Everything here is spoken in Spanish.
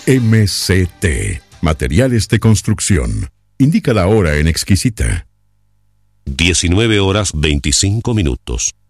MCT, Materiales de Construcción. Indica la hora en Exquisita. 19:25.